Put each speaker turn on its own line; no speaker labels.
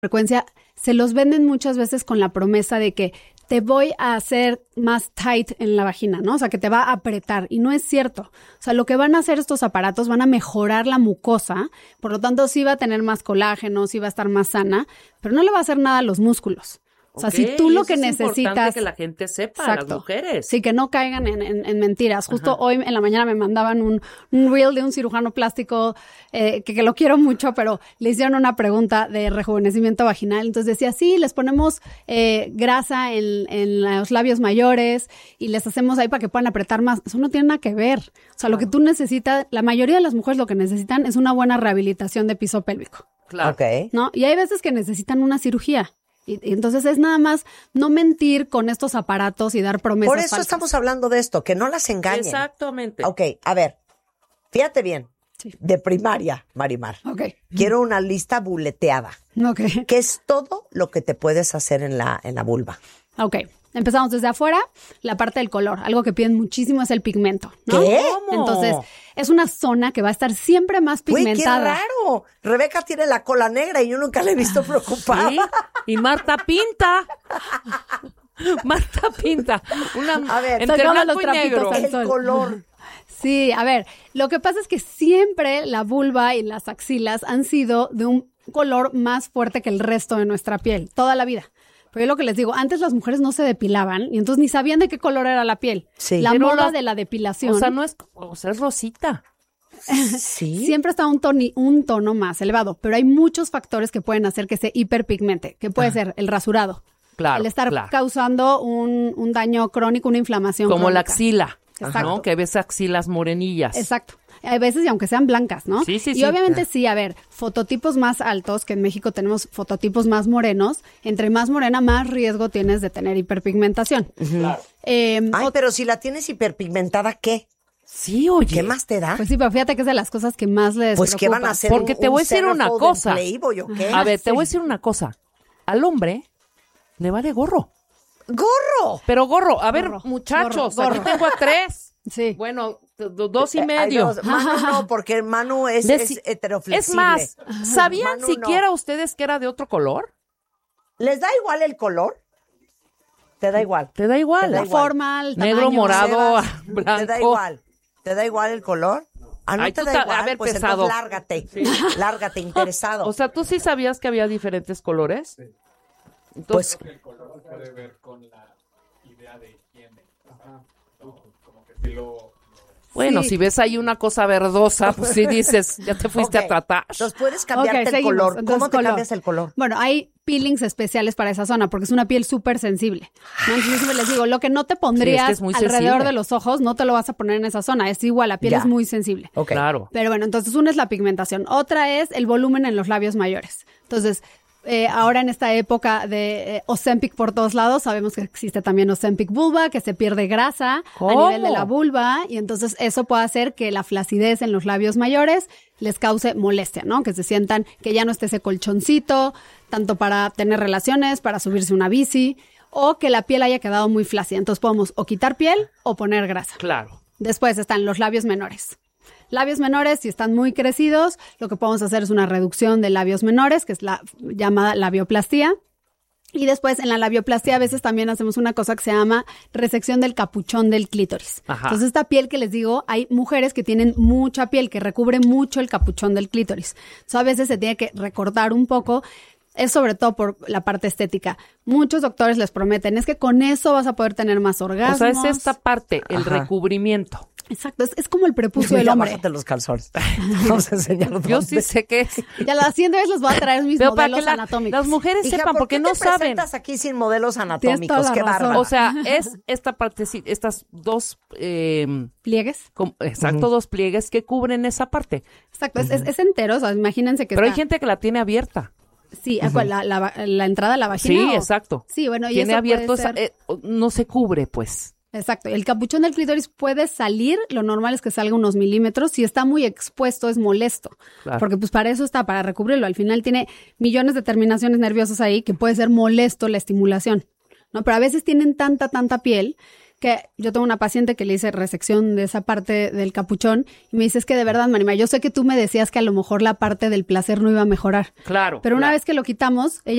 frecuencia, se los venden muchas veces con la promesa de que te voy a hacer más tight en la vagina, ¿no? O sea, que te va a apretar. Y no es cierto. O sea, lo que van a hacer estos aparatos van a mejorar la mucosa. Por lo tanto, sí va a tener más colágeno, sí va a estar más sana, pero no le va a hacer nada a los músculos. O sea, si tú lo que necesitas... Es
importante que la gente sepa, las mujeres.
Sí, que no caigan en mentiras. Justo hoy en la mañana me mandaban un reel de un cirujano plástico que lo quiero mucho, pero le hicieron una pregunta de rejuvenecimiento vaginal. Entonces decía, sí, les ponemos grasa en los labios mayores y les hacemos ahí para que puedan apretar más. Eso no tiene nada que ver. O sea, lo que tú necesitas, la mayoría de las mujeres lo que necesitan es una buena rehabilitación de piso pélvico.
Claro.
Okay.
¿No? Y hay veces que necesitan una cirugía. Y entonces es nada más no mentir con estos aparatos y dar promesas
Por eso
falsas.
Estamos hablando de esto, que no las engañen.
Exactamente.
Ok, a ver, fíjate bien.
Sí.
De primaria, Marimar.
Ok.
Quiero una lista buleteada.
Ok.
¿Qué es todo lo que te puedes hacer en la vulva?
Ok. Empezamos desde afuera, la parte del color. Algo que piden muchísimo es el pigmento, ¿no?
¿Qué?
¿Cómo?
Entonces, es una zona que va a estar siempre más pigmentada.
¡Uy, qué raro! Rebeca tiene la cola negra y yo nunca la he visto preocupada.
Sí, y Marta pinta. Marta pinta.
A ver,
entre
sacamos
blanco
los
y negro.
trapitos al
El
sol.
color.
Sí, a ver, lo que pasa es que siempre la vulva y las axilas han sido de un color más fuerte que el resto de nuestra piel, toda la vida. Pero yo lo que les digo, antes las mujeres no se depilaban y entonces ni sabían de qué color era la piel.
Sí.
La
Pero
moda de la depilación.
O sea, no es, o sea, es rosita.
Sí.
Siempre está un tono más elevado, pero hay muchos factores que pueden hacer que se hiperpigmente, que puede ser el rasurado,
Claro,
el estar
claro.
causando un daño crónico, una inflamación
Como la
crónica.
axila,
Exacto.
¿no? Que ves axilas morenillas.
Exacto. Hay veces, y aunque sean blancas, ¿no?
Sí, sí,
y
sí.
obviamente sí, a ver, fototipos más altos, que en México tenemos fototipos más morenos, entre más morena, más riesgo tienes de tener hiperpigmentación.
Claro.
Ay, pero si la tienes hiperpigmentada, ¿qué?
Sí, oye.
¿Qué más te da?
Pues sí, pero fíjate que es de las cosas que más les
Pues, ¿qué van a
preocupa.
hacer?
Porque te voy a decir una
centerfold
cosa.
en Playboy, ¿o qué?
A ver, te
sí.
voy a decir una cosa. Al hombre le vale gorro.
¡Gorro!
Pero gorro, a ver,
Gorro,
muchachos,
gorro,
aquí
gorro.
tengo a 3.
Sí.
Bueno, 2 y
Ay,
medio.
Dios, Manu no, porque Manu es heteroflexible.
Es más, ¿sabían
Manu
siquiera
no.
ustedes que era de otro color?
¿Les da igual el color? Te da igual.
Te da igual.
Te da
La
igual.
forma, el
Negro,
tamaño.
morado,
Sebas,
blanco.
¿Te da igual? ¿Te da igual el color? Ah, no
Ay,
te
tú
da
ta-
igual,
a ver,
pues
pesado.
entonces lárgate. Lárgate, interesado.
O sea, ¿tú sí sabías que había diferentes colores? Entonces,
pues,
El color puede ver con la idea de higiene. Como que sí lo...
bueno,
sí.
si ves ahí una cosa verdosa, pues sí dices, ya te fuiste
ok.
a tratar.
Entonces puedes cambiarte
Ok,
el
seguimos.
color.
Entonces,
¿Cómo te
color.
cambias el color?
Bueno, hay peelings especiales para esa zona porque es una piel súper sensible, ¿no? Entonces yo siempre les digo, lo que no te pondrías
Sí, es que es muy
alrededor
sensible.
de los ojos, no te lo vas a poner en esa zona. Es igual, la piel
Ya.
es muy sensible.
Ok.
Claro.
Pero bueno, entonces una es la pigmentación, otra es el volumen en los labios mayores. Entonces, ahora en esta época de Ozempic por todos lados, sabemos que existe también Ozempic vulva, que se pierde grasa
¿Cómo?
a nivel de la vulva y entonces eso puede hacer que la flacidez en los labios mayores les cause molestia, ¿no? Que se sientan que ya no esté ese colchoncito, tanto para tener relaciones, para subirse una bici o que la piel haya quedado muy flácida. Entonces podemos o quitar piel o poner grasa.
Claro.
Después están los labios menores. Labios menores, si están muy crecidos, lo que podemos hacer es una reducción de labios menores, que es la llamada labioplastía. Y después en la labioplastia a veces también hacemos una cosa que se llama resección del capuchón del clítoris.
Ajá.
Entonces esta piel que les digo, hay mujeres que tienen mucha piel, que recubre mucho el capuchón del clítoris. Entonces a veces se tiene que recortar un poco. Es sobre todo por la parte estética. Muchos doctores les prometen, es que con eso vas a poder tener más orgasmos.
O sea, es esta parte, el
Ajá.
recubrimiento.
Exacto, es como el prepucio del
Ya
hombre.
bájate los calzones. Vamos a enseñar
Yo sí sé que es.
Ya la siguiente vez les voy a traer mis
Pero para que
modelos anatómicos.
las mujeres
Hija,
sepan,
¿por
porque
qué
no
te
saben.
presentas aquí sin modelos
Tienes
anatómicos?
toda la
Qué
razón.
bárbaro.
O sea, es esta parte, estas dos,
Pliegues.
exacto, dos pliegues que cubren esa parte.
Exacto, es entero, o sea, imagínense que
Pero hay
está-
gente que la tiene abierta.
Sí, la entrada a la vagina.
Sí,
o-
exacto.
Sí, bueno, y
Tiene
eso
abierto,
puede ser-
no se cubre, pues.
Exacto, el capuchón del clítoris puede salir, lo normal es que salga unos milímetros, si está muy expuesto es molesto,
Claro.
porque pues para eso está, para recubrirlo, al final tiene millones de terminaciones nerviosas ahí que puede ser molesto la estimulación, ¿no? Pero a veces tienen tanta piel que yo tengo una paciente que le hice resección de esa parte del capuchón y me dice, es que de verdad, Marima, yo sé que tú me decías que a lo mejor la parte del placer no iba a mejorar,
Claro.
pero una
claro.
vez que lo quitamos, ella